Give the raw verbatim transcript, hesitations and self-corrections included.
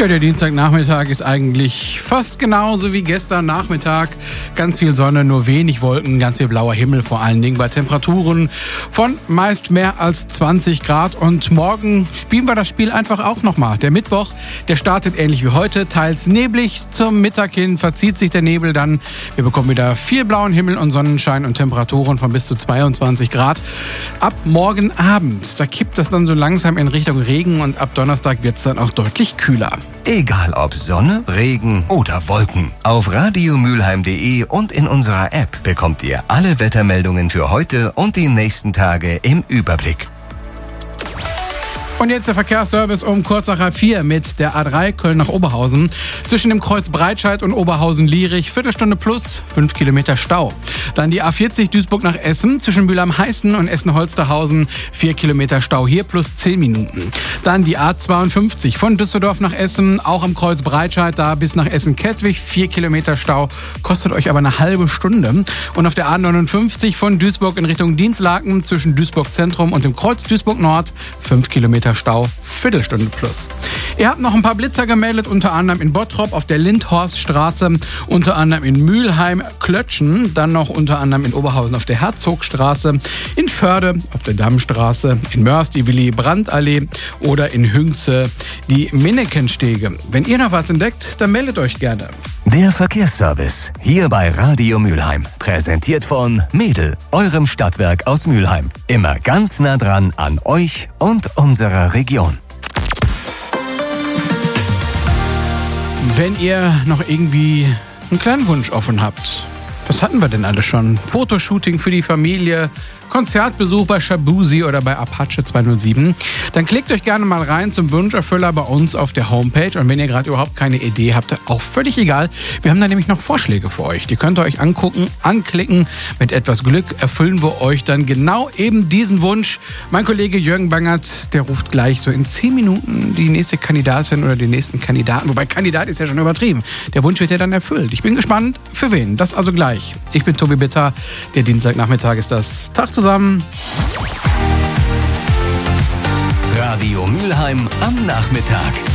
Ja, der Dienstagnachmittag ist eigentlich fast genauso wie gestern Nachmittag. Ganz viel Sonne, nur wenig Wolken, ganz viel blauer Himmel, vor allen Dingen bei Temperaturen von meist mehr als zwanzig Grad. Und morgen spielen wir das Spiel einfach auch nochmal. Der Mittwoch, der startet ähnlich wie heute, teils neblig. Zum Mittag hin verzieht sich der Nebel dann. Wir bekommen wieder viel blauen Himmel und Sonnenschein und Temperaturen von bis zu zweiundzwanzig Grad. Ab morgen Abend, da kippt das dann so langsam in Richtung Regen und ab Donnerstag wird es dann auch deutlich kühler. Egal ob Sonne, Regen oder Wolken. Auf radiomülheim punkt de und in unserer App bekommt ihr alle Wettermeldungen für heute und die nächsten Tage im Überblick. Und jetzt der Verkehrsservice um kurz nach halb vier mit der A drei Köln nach Oberhausen. Zwischen dem Kreuz Breitscheid und Oberhausen-Lierich, Viertelstunde plus, fünf Kilometer Stau. Dann die A vierzig Duisburg nach Essen, zwischen Mülheim-Heißen und Essen-Holsterhausen, vier Kilometer Stau hier plus zehn Minuten. Dann die A zweiundfünfzig von Düsseldorf nach Essen, auch am Kreuz Breitscheid, da bis nach Essen-Kettwig, vier Kilometer Stau, kostet euch aber eine halbe Stunde. Und auf der A neunundfünfzig von Duisburg in Richtung Dienstlaken, zwischen Duisburg Zentrum und dem Kreuz Duisburg Nord, fünf Kilometer Stau, Viertelstunde plus. Ihr habt noch ein paar Blitzer gemeldet, unter anderem in Bottrop auf der Lindhorststraße, unter anderem in Mülheim-Klötschen, dann noch unter anderem in Oberhausen auf der Herzogstraße, in Förde auf der Dammstraße, in Mörs die Willy-Brandt-Allee oder in Hünxe die Minnekenstege. Wenn ihr noch was entdeckt, dann meldet euch gerne. Der Verkehrsservice, hier bei Radio Mülheim. Präsentiert von Mädel, eurem Stadtwerk aus Mülheim. Immer ganz nah dran an euch und unserer Region. Wenn ihr noch irgendwie einen kleinen Wunsch offen habt, was hatten wir denn alle schon? Fotoshooting für die Familie, Konzertbesuch bei Shabuzi oder bei Apache zweihundertsieben, dann klickt euch gerne mal rein zum Wunscherfüller bei uns auf der Homepage. Und wenn ihr gerade überhaupt keine Idee habt, auch völlig egal. Wir haben da nämlich noch Vorschläge für euch. Die könnt ihr euch angucken, anklicken. Mit etwas Glück erfüllen wir euch dann genau eben diesen Wunsch. Mein Kollege Jürgen Bangert, der ruft gleich so in zehn Minuten die nächste Kandidatin oder den nächsten Kandidaten. Wobei Kandidat ist ja schon übertrieben. Der Wunsch wird ja dann erfüllt. Ich bin gespannt, für wen. Das also gleich. Ich bin Tobi Bitter. Der Dienstagnachmittag ist das. Tag zusammen. Radio Mülheim am Nachmittag.